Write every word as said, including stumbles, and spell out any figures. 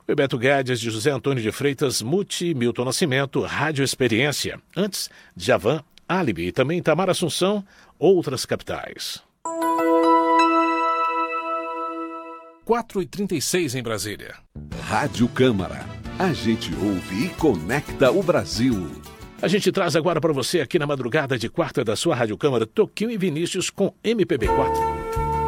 Bebeto Guedes, de José Antônio de Freitas, Muti, Milton Nascimento, Rádio Experiência. Antes, Djavan, Álibi e também Tamar Assunção, Outras Capitais. quatro e trinta e seis em Brasília. Rádio Câmara. A gente ouve e conecta o Brasil. A gente traz agora para você aqui na madrugada de quarta da sua Rádio Câmara, Toquinho e Vinícius com M P B quatro.